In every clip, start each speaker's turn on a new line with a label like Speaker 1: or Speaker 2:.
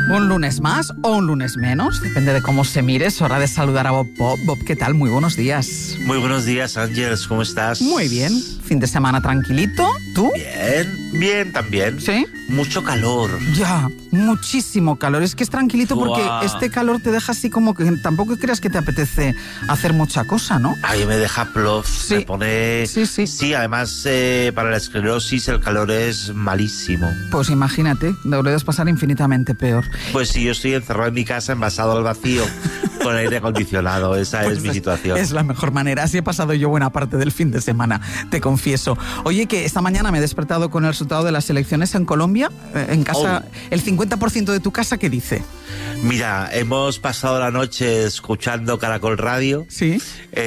Speaker 1: Un lunes más o un lunes menos, depende de cómo se mire. Es hora de saludar a Bob. Bob, ¿qué tal? Muy buenos días.
Speaker 2: Muy buenos días, Ángeles, ¿cómo estás?
Speaker 1: Muy bien, fin de semana tranquilito. ¿Tú?
Speaker 2: Bien también.
Speaker 1: ¿Sí?
Speaker 2: Mucho calor.
Speaker 1: Ya, muchísimo calor. Es que es tranquilito porque este calor te deja así como que tampoco creas que te apetece hacer mucha cosa, ¿no?
Speaker 2: A mí me deja plof,
Speaker 1: Sí.
Speaker 2: me pone... Sí, además para la esclerosis el calor es malísimo.
Speaker 1: Pues imagínate, deberías pasar infinitamente peor.
Speaker 2: Pues sí, yo estoy encerrado en mi casa, envasado al vacío, con aire acondicionado. Esa
Speaker 1: Pues
Speaker 2: es mi situación.
Speaker 1: Es la mejor manera. Así he pasado yo buena parte del fin de semana, te confieso. Oye, que esta mañana me he despertado con el resultado de las elecciones en Colombia. En casa, el 50% de tu casa, ¿qué dice?
Speaker 2: Mira, hemos pasado la noche escuchando Caracol Radio.
Speaker 1: Sí.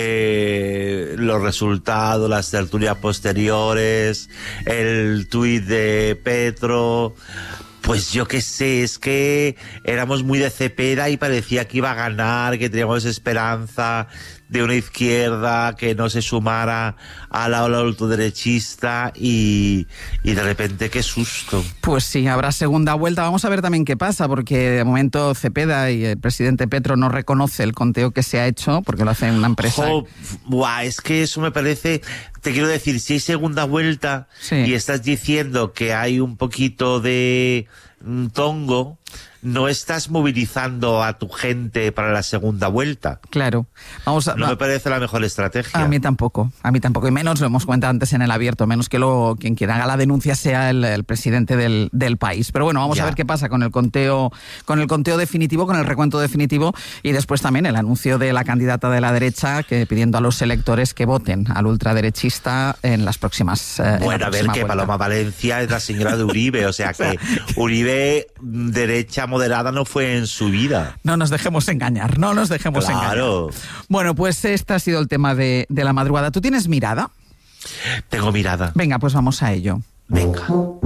Speaker 2: Los resultados, las tertulias posteriores, el tuit de Petro. Pues yo qué sé, es que éramos muy de Cepeda y parecía que iba a ganar, que teníamos esperanza de una izquierda que no se sumara a la ola ultraderechista y de repente qué susto.
Speaker 1: Pues sí, habrá segunda vuelta. Vamos a ver también qué pasa, porque de momento Cepeda y el presidente Petro no reconoce el conteo que se ha hecho, porque lo hace una empresa.
Speaker 2: Es que eso me parece... Te quiero decir, si hay segunda vuelta y estás diciendo que hay un poquito de tongo, no estás movilizando a tu gente para la segunda vuelta.
Speaker 1: Claro.
Speaker 2: No me parece la mejor estrategia.
Speaker 1: A mí tampoco. Y menos, lo hemos comentado antes en el abierto, menos que quien quiera haga la denuncia sea el presidente del país. Pero bueno, vamos a ver qué pasa con el conteo definitivo, con el recuento definitivo, y después también el anuncio de la candidata de la derecha pidiendo a los electores que voten al ultraderechista en las próximas
Speaker 2: Bueno, a ver, que Paloma Valencia es la señora de Uribe, o sea que Uribe, derecha moderada, no fue en su vida.
Speaker 1: No nos dejemos engañar.
Speaker 2: Claro.
Speaker 1: Bueno, pues este ha sido el tema de la madrugada. ¿Tú tienes mirada?
Speaker 2: Tengo mirada.
Speaker 1: Venga, pues vamos a ello.
Speaker 2: Venga.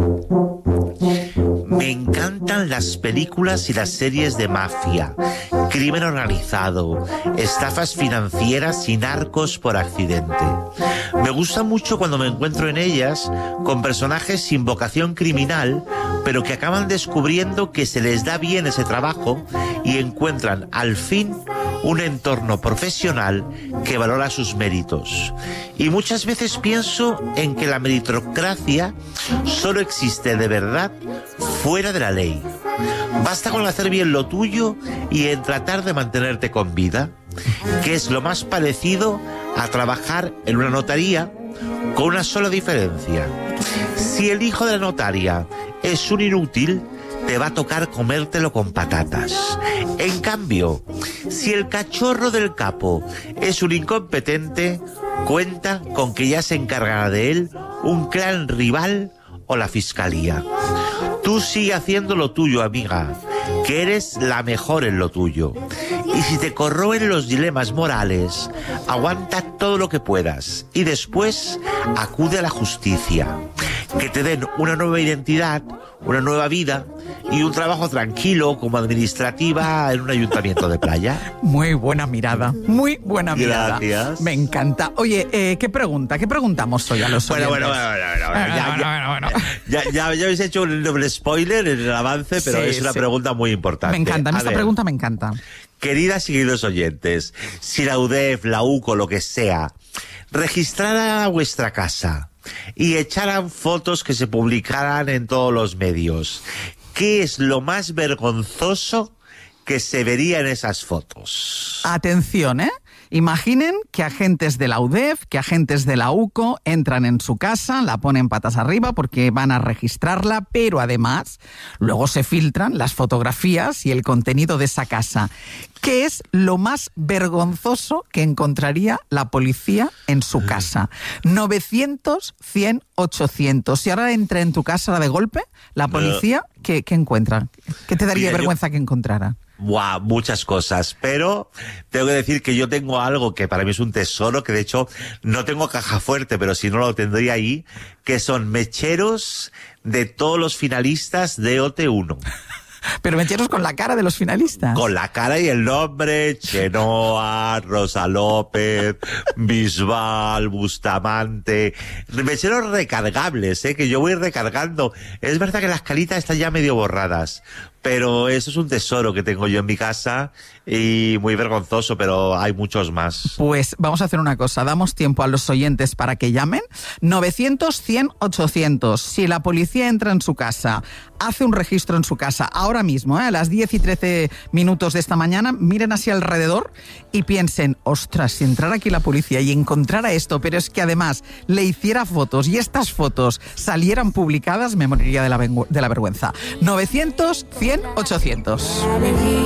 Speaker 2: Me encantan las películas y las series de mafia, crimen organizado, estafas financieras y narcos por accidente. Me gusta mucho cuando me encuentro en ellas con personajes sin vocación criminal, pero que acaban descubriendo que se les da bien ese trabajo y encuentran al fin un entorno profesional que valora sus méritos. Y muchas veces pienso en que la meritocracia solo existe de verdad fuera de la ley. Basta con hacer bien lo tuyo y en tratar de mantenerte con vida, que es lo más parecido a trabajar en una notaría, con una sola diferencia. Si el hijo de la notaria es un inútil, te va a tocar comértelo con patatas. En cambio, si el cachorro del capo es un incompetente, cuenta con que ya se encargará de él un clan rival o la fiscalía. Tú sigue haciendo lo tuyo, amiga, que eres la mejor en lo tuyo. Y si te corroen los dilemas morales, aguanta todo lo que puedas y después acude a la justicia. Que te den una nueva identidad, una nueva vida y un trabajo tranquilo como administrativa en un ayuntamiento de playa.
Speaker 1: Muy buena mirada, muy buena mirada.
Speaker 2: Gracias.
Speaker 1: Me encanta. Oye, ¿qué preguntamos hoy a los oyentes?
Speaker 2: Bueno. Ya habéis hecho un doble spoiler en el avance, pero es una pregunta muy importante.
Speaker 1: Me encanta, esta pregunta me encanta.
Speaker 2: Queridas y queridos oyentes, si la UDEF, la UCO, lo que sea, registrara vuestra casa y echaran fotos que se publicaran en todos los medios, ¿qué es lo más vergonzoso que se vería en esas fotos?
Speaker 1: Atención, Imaginen que agentes de la UDEF, que agentes de la UCO entran en su casa, la ponen patas arriba porque van a registrarla, pero además luego se filtran las fotografías y el contenido de esa casa. ¿Qué es lo más vergonzoso que encontraría la policía en su casa? 900, 100, 800. Si ahora entra en tu casa de golpe, la policía, ¿qué encuentra? ¿Qué te daría vergüenza que encontrara?
Speaker 2: Muchas cosas, pero tengo que decir que yo tengo algo que para mí es un tesoro, que de hecho no tengo caja fuerte, pero si no lo tendría ahí, que son mecheros de todos los finalistas de OT1.
Speaker 1: Pero mecheros con la cara de los finalistas.
Speaker 2: Con la cara y el nombre: Chenoa, Rosa López, Bisbal, Bustamante. Mecheros recargables, que yo voy recargando. Es verdad que las caritas están ya medio borradas, Pero eso es un tesoro que tengo yo en mi casa y muy vergonzoso, pero hay muchos más.
Speaker 1: Pues vamos a hacer una cosa, damos tiempo a los oyentes para que llamen. 900-100-800. Si la policía entra en su casa, hace un registro en su casa, ahora mismo, a las 10 y 13 minutos de esta mañana, miren hacia alrededor y piensen, ostras, si entrara aquí la policía y encontrara esto, pero es que además le hiciera fotos y estas fotos salieran publicadas, me moriría de la vergüenza. 900-100-800.